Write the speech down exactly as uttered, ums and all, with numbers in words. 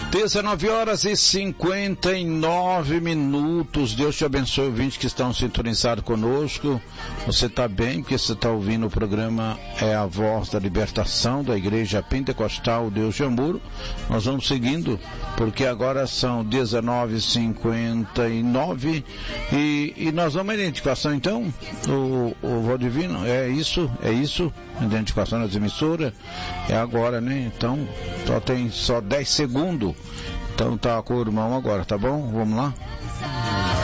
dezenove horas e cinquenta e nove minutos. Deus te abençoe, ouvintes que estão sintonizados conosco. Você está bem, porque você está ouvindo o programa É a Voz da Libertação da Igreja Pentecostal Deus de Amor. Nós vamos seguindo, porque agora são dezenove e cinquenta e nove e, e nós vamos à identificação então. O, o Valdivino, é isso, é isso, identificação das emissoras, é agora, né? Então, só tem só dez segundos. Então tá com o irmão agora, tá bom? Vamos lá?